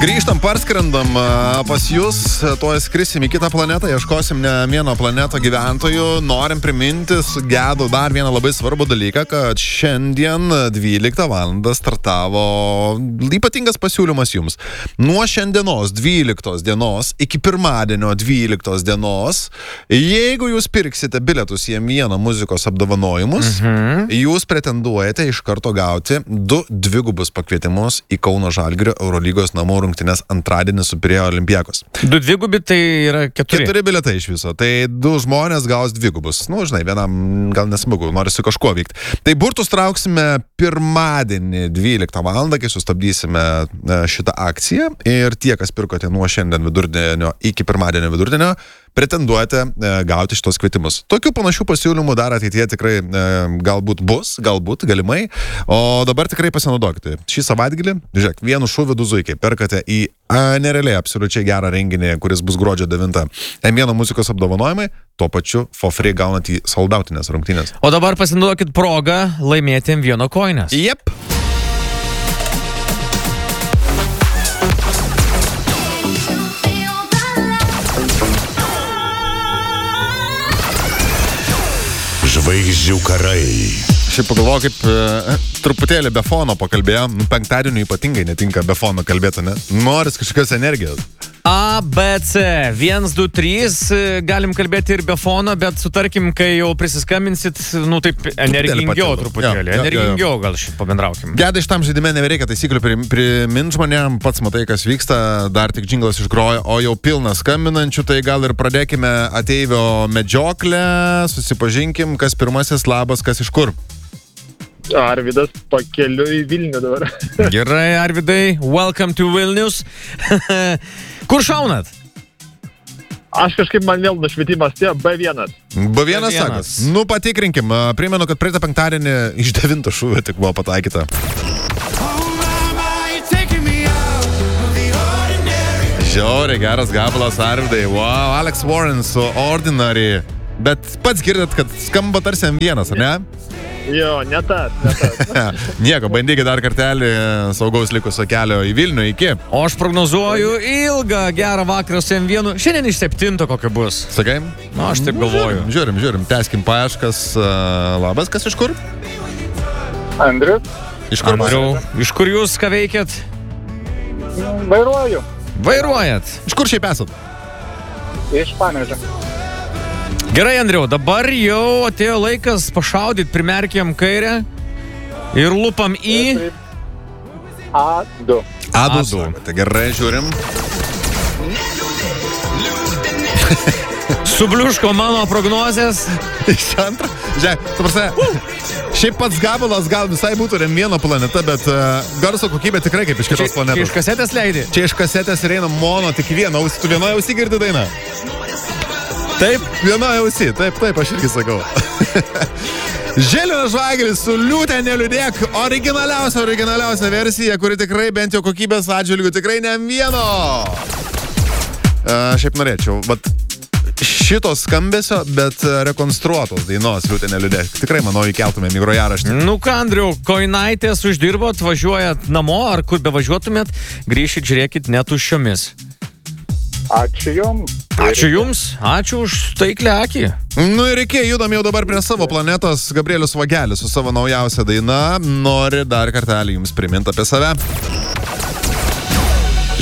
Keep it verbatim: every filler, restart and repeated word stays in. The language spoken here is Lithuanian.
Grįžtam, parskrendam pas jūs, tuoj skrisim į kitą planetą, ieškosim ne vieno planeto gyventojų. Norim priminti su Gedu dar vieną labai svarbų dalyką, kad šiandien dvyliktą valandą startavo ypatingas pasiūlymas jums. Nuo šiandienos dvyliktos dienos iki pirmadienio dvyliktos dienos, jeigu jūs pirksite bilietus į vieno muzikos apdovanojimus, mhm. jūs pretenduojate iš karto gauti du dvigubus pakvietimus į Kauno Žalgirio Eurolygos namų rungtynes antradienį su Pirėjo Olympiakos. Du dvigubi tai yra keturi. Keturi bilietai iš viso. Tai du žmonės gaus dvigubus. Nu, žinai, vienam gal nesmagu, nori su kažkuo vykti. Tai burtus trauksime pirmadienį dvyliktą valandą, kai sustabdysime šitą akciją. Ir tie, kas pirkote nuo šiandien vidurdienio iki pirmadienio vidurdienio, pretenduojate e, gauti šitos kvietimus. Tokių panašių pasiūlymų dar ateityje tikrai e, galbūt bus, galbūt, galimai. O dabar tikrai pasinaudokite. Šį savaitgalį, žiūrėk, vienu šūviu du zuikiai perkate į a, nerealiai absoliučiai gerą renginį, kuris bus gruodžio devintą. M vieno muzikos apdovanojimai, tuo pačiu for free gaunat į soldautinės rungtynės. O dabar pasinaudokit progą laimėti M vieno koines. Jep. Žvaigždžių karai. Šiaip pagalvoju, kaip e, truputėlį be fono pakalbėjom. Penktadienį ypatingai netinka be fono kalbėti, ne? Noris kažkokios energijos. A, B, C. Vienas, du, trys. Galim kalbėti ir be fono, bet sutarkim, kai jau prisiskambinsit, nu taip energingiau truputėlį. Energingiau gal šit pabendraukim. Gedai, šitam žaidime nebereikia taisyklių primint žmonėm, pats matai, kas vyksta, dar tik džinglas išgroja, o jau pilnas skambinančių, tai gal ir pradėkime ateivio medžioklę, susipažinkim, kas pirmasis, labas, kas iš kur. Arvidas pakeliu į Vilnių dabar. Gerai, Arvidai, welcome to Vilnius. Kur šaunat? Aš kažkaip man vėl nušvietimas tie B vienas. B vienas sakas. Nu, patikrinkim. Primenu, kad praeitą penktadienį iš devinto šūvio tik buvo pataikyta. Žiauriai geras gabalas, Arvidai. Wow, Alex Warren su Ordinary. Bet pats girdėt, kad skamba tarsi M vienas, ar ne? Jo, ne tas, ne tas. Nieko, bandykit dar kartelį saugaus likusio kelio į Vilnių iki. O aš prognozuoju ilgą, gerą vakarą su M vienu. Šiandien iš septinto kokio bus. Sakai? Na, aš taip galvoju. Žiūrim, žiūrim, žiūrim. Teskim paieškas. Labas, kas iš kur? Andrius. Iš kur? Andriu, iš kur jūs ką veikėt? Vairuoju. Vairuojat. Iš kur šiaip esat? Iš Panevėžio. Gerai, Andriau, dabar jau atėjo laikas pašaudyti, primerkiam kairę ir lupam į... A du. A du. Tai gerai, žiūrim. Subliuško mano prognozės. Iš antrą. Žiūrėk, tu prasme, šiaip pats gabalas gal visai būtų M vieno planeta, bet uh, garso kokybė tikrai kaip iš kitos čia, planetos. Čia iš kasetės leidi? Čia iš kasetės ir eina mono tik vieną ausį. Tu vienoje ausį girdi dainą? Taip, vienoje ausį, taip, taip, aš irgi sakau. Žilvinas Žvagelis su Liūtė neliūdėk, originaliausia, originaliausia versija, kuri tikrai bent jau kokybės atžvilgių tikrai ne M vieno. Uh, šiaip norėčiau, bet šitos skambesio, bet rekonstruotos dainos Liūtė neliūdėk. Tikrai, manau, įkeltume į grojaraštį. Nu ką, Andriu, koinaitės uždirbot, važiuojat namo, ar kur bevažiuotumėt, grįšit, žiūrėkit, netuščiomis. Ačiū jums. Ačiū jums, ačiū už taiklę akį. Nu ir iki, judam jau dabar prie savo planetos. Gabrielius Vagelis su savo naujausia daina nori dar kartelį jums priminti apie save.